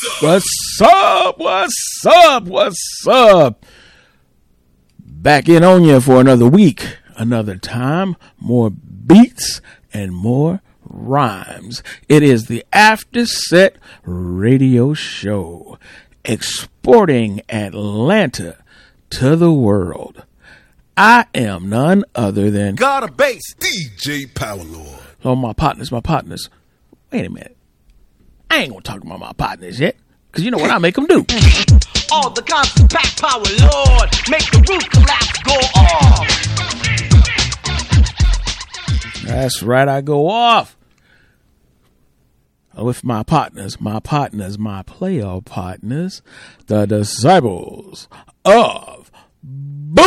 What's up? What's up? What's up? Back in on you for another week, another time, more beats and more rhymes. It is the After Set Radio Show, exporting Atlanta to the world. I am none other than God of Bass, DJ Power Lord. Oh, my partners. Wait a minute. I ain't gonna talk about my partners yet, because you know what I make them do. All the constant pack Power Lord, make the roof collapse, go off. That's right, I go off with my partners, my player partners, the disciples of